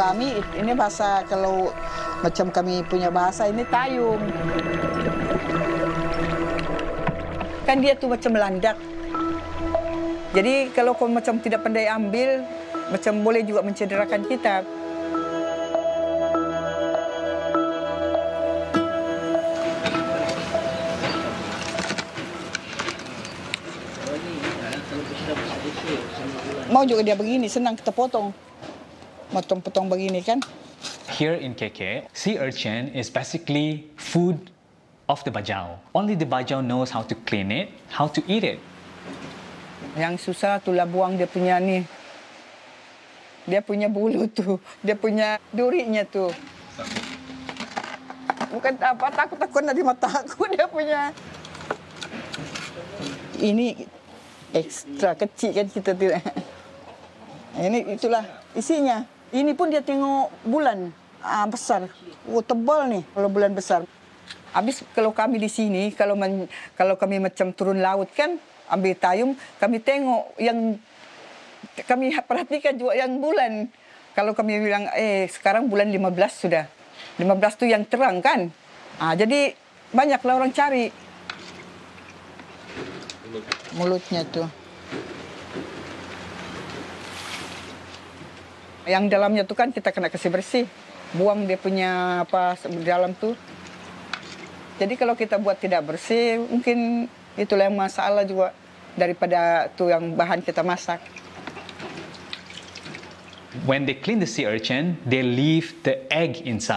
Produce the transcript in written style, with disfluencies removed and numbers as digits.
kami, ini bahasa kalau macam kami punya bahasa ini tayung. Kan dia tuh macam landak. Jadi kalau kau macam tidak pandai ambil, macam boleh juga mencederakan kita. Mau juga dia begini, senang kita potong. Potong-potong begini kan. Here in KK, sea urchin is basically food of the bajau. Only the bajau knows how to clean it, how to eat it. Yang susah tuh lah buang dia punya nih. Dia punya bulu tuh, dia punya durinya tuh. Bukan apa, takut nanti mata aku dia punya. Ini ekstra kecil kan kita tuh. Ini itulah isinya. Ini pun dia tengok bulan besar. Oh, tebal nih kalau bulan besar. Habis kalau kami di sini, kalau kami macam turun laut kan, ambil tayung, kami tengok yang kami perhatikan juga yang bulan. Kalau kami bilang, sekarang bulan 15 sudah. 15 itu yang terang kan. Jadi banyaklah orang cari. Mulutnya tuh. Yang dalamnya tuh kan kita kena kasih bersih. Buang dia punya apa di dalam tuh. Jadi kalau kita buat tidak bersih, mungkin itulah yang masalah juga daripada tuh yang bahan kita masak. When they clean the sea urchin, they leave the egg inside.